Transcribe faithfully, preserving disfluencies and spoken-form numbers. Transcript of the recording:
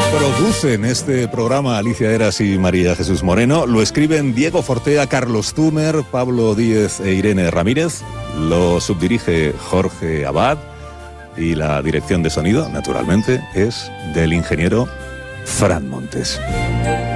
Producen este programa Alicia Eras y María Jesús Moreno. Lo escriben Diego Fortea, Carlos Zumer, Pablo Díez e Irene Ramírez. Lo subdirige Jorge Abad. Y la dirección de sonido, naturalmente, es del ingeniero Fran Montes.